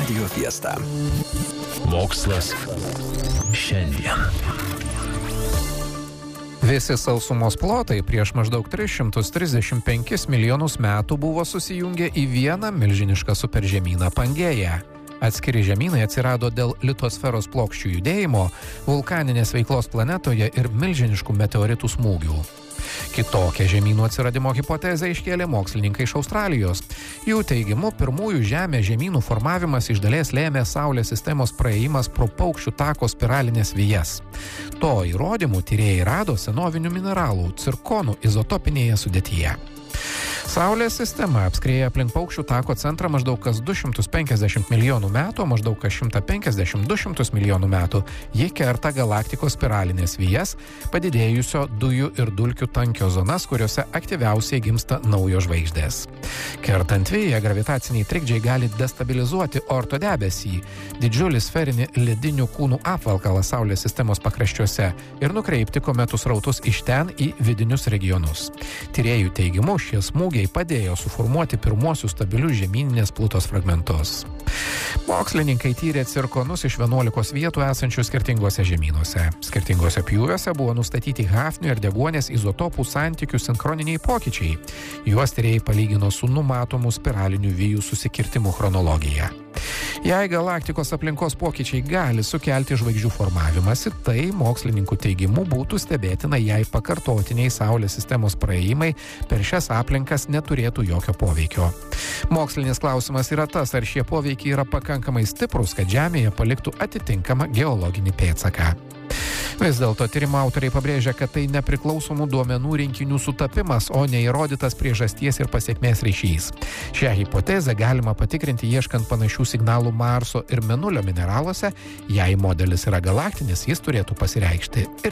Radio Fiesta. Mokslas šiandien. Visi sausumos plotai prieš maždaug 335 milijonus metų buvo susijungę į vieną milžinišką superžemyną Pangėją. Atskiri žemynai atsirado dėl litosferos plokščių judėjimo, vulkaninės veiklos planetoje ir milžiniškų meteoritų smūgių. Kitokią žemynų atsiradimo hipotezę iškėlė mokslininkai iš Australijos. Jų teigimu, pirmųjų Žemės žemynų formavimas iš dalies lėmė Saulės sistemos praėjimas pro paukščių tako spiralinės vijas. To įrodymų tyrėjai rado senovinių mineralų cirkonų izotopinėje sudėtyje. Saulės sistema apskrieja aplink paukščių tako centrą maždaug kas 250 milijonų metų, maždaug kas 150-200 milijonų metų. Ji kerta galaktikos spiralinės vijas, padidėjusio dujų ir dulkių tankio zonas, kuriuose aktyviausiai gimsta naujos žvaigždės. Kertant viją, gravitaciniai trikdžiai gali destabilizuoti Oorto debesį, didžiulį sferinį ledinių kūnų apvalkalą Saulės sistemos pakraščiuose ir nukreipti kometų srautus iš ten į vidinius regionus. Tyrėjų teigimu, šie smūgiai padėjo suformuoti pirmuosius stabilius žemyninės Plutos fragmentus. Mokslininkai tyrė cirkonus iš 11 vietų esančių skirtingose žemynuose. Skirtingose pjūviuose buvo nustatyti hafnių ir deguonies izotopų santykių sinchroniniai pokyčiai. Juos tyrėjai palygino su numatomų spiralinių vijų susikirtimų chronologija. Jei galaktikos aplinkos pokyčiai gali sukelti žvaigždžių formavimąsi, tai mokslininkų teigimu būtų stebėtina, jei pakartotiniai Saulės sistemos praėjimai per šias aplinkas neturėtų jokio poveikio. Mokslinis klausimas yra tas, ar šie poveikiai yra pakankamai stiprus, kad Žemėje paliktų atitinkamą geologinį pėdsaką. Vis dėlto tyrimo autoriai pabrėžia, kad tai nepriklausomų duomenų rinkinių sutapimas, o neįrodytas priežasties ir pasekmės ryšys. Šią hipotezę galima patikrinti ieškant panašių signalų Marso ir Mėnulio mineraluose. Jei modelis yra galaktinis, jis turėtų pasireikšti ir